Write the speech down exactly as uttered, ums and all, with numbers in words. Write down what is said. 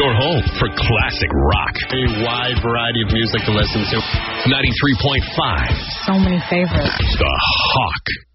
your home for classic rock. A wide variety of music to listen to. ninety-three point five. So many favorites. The Hawk.